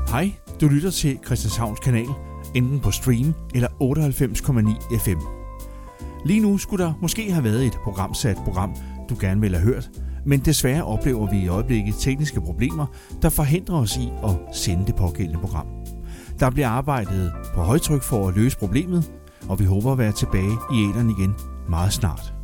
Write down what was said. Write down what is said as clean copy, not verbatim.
Hej, du lytter til Christianshavns Kanal, enten på stream eller 98,9 FM. Lige nu skulle der måske have været et programsat program, du gerne ville have hørt, men desværre oplever vi i øjeblikket tekniske problemer, der forhindrer os i at sende det pågældende program. Der bliver arbejdet på højtryk for at løse problemet, og vi håber at være tilbage i æteren igen meget snart.